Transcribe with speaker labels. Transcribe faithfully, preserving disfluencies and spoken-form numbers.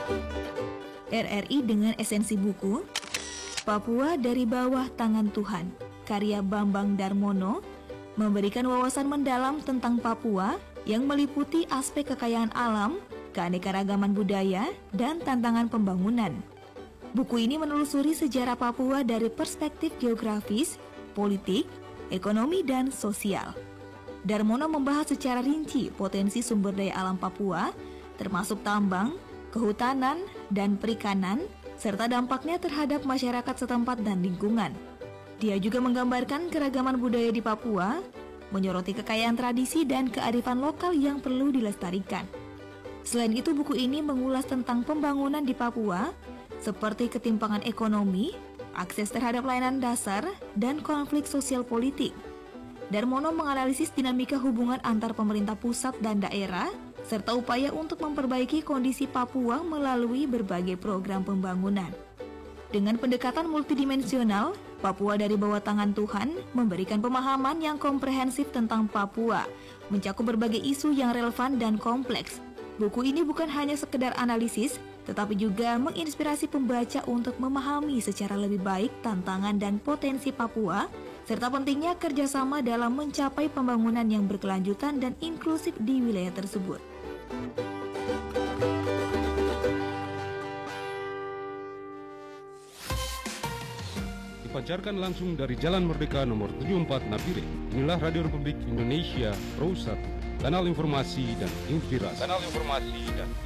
Speaker 1: R R I dengan esensi buku Papua dari Bawah Tangan Tuhan, karya Bambang Darmono, memberikan wawasan mendalam tentang Papua yang meliputi aspek kekayaan alam, keanekaragaman budaya, dan tantangan pembangunan. Buku ini menelusuri sejarah Papua dari perspektif geografis, politik, ekonomi, dan sosial. Darmono membahas secara rinci potensi sumber daya alam Papua, termasuk tambang, kehutanan, dan perikanan, serta dampaknya terhadap masyarakat setempat dan lingkungan. Dia juga menggambarkan keragaman budaya di Papua, menyoroti kekayaan tradisi dan kearifan lokal yang perlu dilestarikan. Selain itu, buku ini mengulas tentang pembangunan di Papua, seperti ketimpangan ekonomi, akses terhadap layanan dasar, dan konflik sosial politik. Darmono menganalisis dinamika hubungan antar pemerintah pusat dan daerah, serta upaya untuk memperbaiki kondisi Papua melalui berbagai program pembangunan. Dengan pendekatan multidimensional, Papua dari Bawah Tangan Tuhan memberikan pemahaman yang komprehensif tentang Papua, mencakup berbagai isu yang relevan dan kompleks. Buku ini bukan hanya sekedar analisis, tetapi juga menginspirasi pembaca untuk memahami secara lebih baik tantangan dan potensi Papua, serta pentingnya kerjasama dalam mencapai pembangunan yang berkelanjutan dan inklusif di wilayah tersebut.
Speaker 2: Dipancarkan langsung dari Jalan Merdeka nomor tujuh puluh empat Nabire. Inilah Radio Republik Indonesia Pro satu, kanal informasi dan inspirasi. Kanal informasi dan